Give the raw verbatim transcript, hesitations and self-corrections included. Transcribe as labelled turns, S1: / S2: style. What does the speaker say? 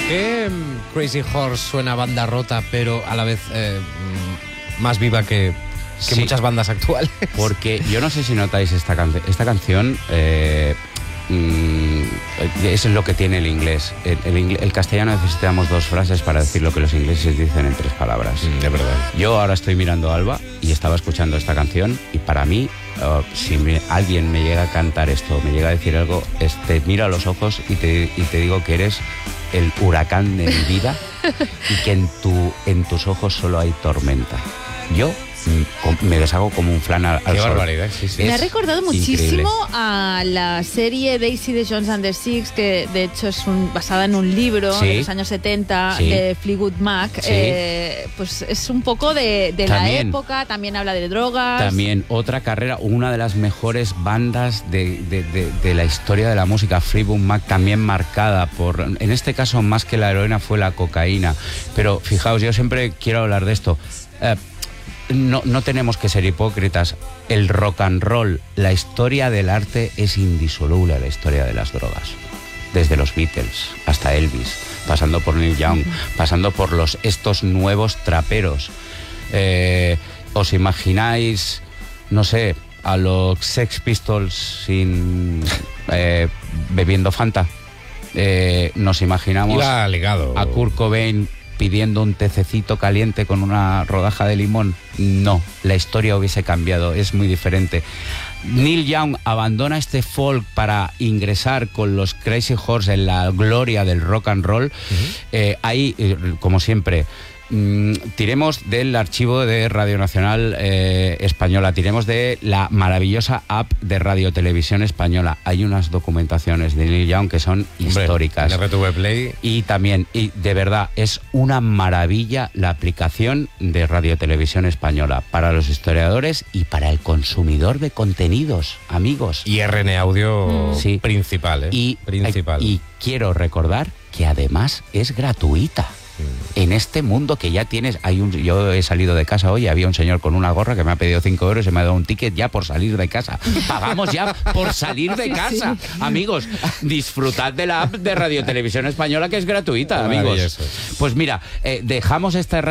S1: qué Crazy Horse suena a banda rota, pero a la vez eh, más viva que, que
S2: sí,
S1: muchas bandas actuales?
S2: Porque yo no sé si notáis esta, can esta canción... Eh, Mm, eso es lo que tiene el inglés. El, el, el castellano necesitamos dos frases para decir lo que los ingleses dicen en tres palabras.
S1: Mm, de verdad.
S2: Yo ahora estoy mirando a Alba y estaba escuchando esta canción y para mí, uh, si me, alguien me llega a cantar esto, me llega a decir algo, es, te miro a los ojos y te, y te digo que eres el huracán de mi vida y que en, tu, en tus ojos solo hay tormenta. Yo me deshago como un flan al, al
S1: Qué
S2: sol.
S1: barbaridad, sí, sí.
S3: Me ha recordado muchísimo
S2: increíble.
S3: a la serie Daisy de Jones and the Six, que de hecho es un, basada en un libro
S2: Sí.
S3: de los años setenta,
S2: Sí.
S3: de Fleetwood Mac.
S2: Sí.
S3: Eh, pues es un poco de, de la
S2: También.
S3: época, también habla de drogas.
S2: También otra carrera, una de las mejores bandas de, de, de, de la historia de la música, Fleetwood Mac, también marcada por, en este caso más que la heroína fue la cocaína. Pero fijaos, yo siempre quiero hablar de esto. Eh, No, no tenemos que ser hipócritas. El rock and roll, la historia del arte es indisoluble a la historia de las drogas. Desde los Beatles hasta Elvis, pasando por Neil Young, pasando por los estos nuevos traperos. Eh, ¿Os imagináis, no sé, a los Sex Pistols sin eh, bebiendo Fanta? Eh, nos imaginamos
S1: Iba ligado.
S2: a Kurt Cobain pidiendo un tececito caliente con una rodaja de limón. No, la historia hubiese cambiado, es muy diferente. Neil Young abandona este folk para ingresar con los Crazy Horse en la gloria del rock and roll. Uh-huh. eh, ahí, eh, como siempre, mm, tiremos del archivo de Radio Nacional eh, Española, tiremos de la maravillosa app de Radio Televisión Española. Hay unas documentaciones de Neil Young que son
S1: Hombre,
S2: históricas.
S1: en R T V Play.
S2: Y también, y de verdad, es una maravilla la aplicación de Radio Televisión Española para los historiadores y para el consumidor de contenidos, amigos.
S1: Y R N Audio
S2: Sí.
S1: principal, ¿eh?
S2: Y,
S1: principal.
S2: y quiero recordar que además es gratuita. En este mundo que ya tienes, hay un, yo he salido de casa hoy, había un señor con una gorra que me ha pedido cinco euros y me ha dado un ticket ya por salir de casa. Pagamos ya por salir de casa. Amigos, disfrutad de la app de Radio Televisión Española que es gratuita, amigos. Pues mira, eh, dejamos esta